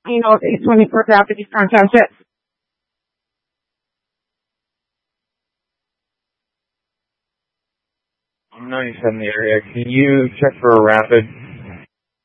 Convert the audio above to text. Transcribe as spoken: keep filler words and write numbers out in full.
You know, it's twenty-four after these townships. I'm ninety-seven in the area. Can you check for a rapid